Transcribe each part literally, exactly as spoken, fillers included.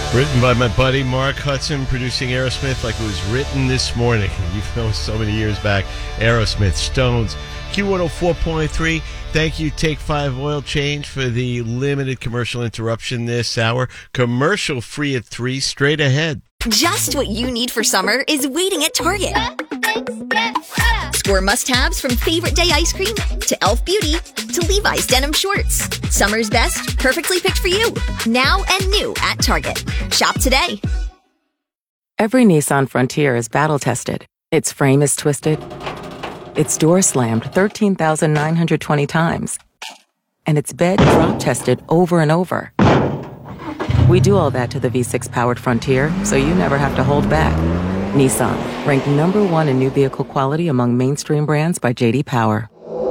Written by my buddy Mark Hudson, producing Aerosmith like it was written this morning. You know, so many years back. Aerosmith, Stones, Q one oh four point three. Thank you, Take Five Oil Change, for the limited commercial interruption this hour. Commercial free at three, straight ahead. Just what you need for summer is waiting at Target. Score must-haves from Favorite Day ice cream to Elf Beauty to Levi's denim shorts. Summer's best, perfectly picked for you. Now and new at Target. Shop today. Every Nissan Frontier is battle-tested. Its frame is twisted. Its door slammed thirteen thousand nine hundred twenty times. And its bed drop-tested over and over. We do all that to the V six powered Frontier, so you never have to hold back. Nissan, ranked number one in new vehicle quality among mainstream brands by J D Power.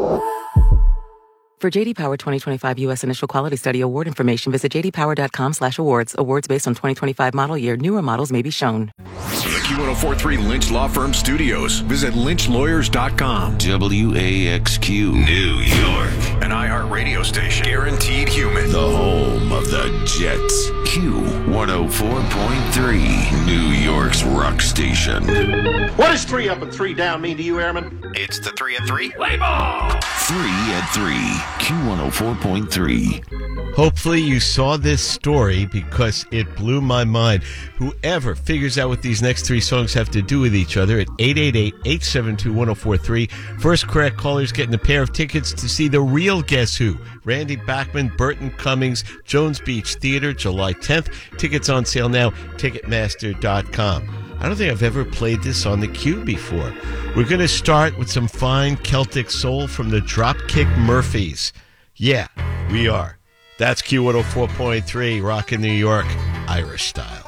For J D Power twenty twenty-five U S Initial Quality Study Award information, visit j d power dot com slash awards. Awards based on twenty twenty-five model year. Newer models may be shown. The Q one oh four point three Lynch Law Firm Studios. Visit lynch lawyers dot com. W A X Q, New York. An iHeartRadio station. Guaranteed human. The home of the Jets. Q one oh four point three, New York's rock station. What does three up and three down mean to you, Airman? It's the three and three. Play ball! Three at three. Q one oh four point three. Hopefully you saw this story because it blew my mind. Whoever figures out what these next three songs have to do with each other at eight eight eight, eight seven two, one oh four three. First correct caller's getting a pair of tickets to see the real Guess Who. Randy Bachman, Burton Cummings, Jones Beach Theater, July tenth. Tickets on sale now, ticketmaster dot com. I don't think I've ever played this on the Q before. We're going to start with some fine Celtic soul from the Dropkick Murphys. Yeah, we are. That's Q one oh four point three, rockin' New York, Irish style.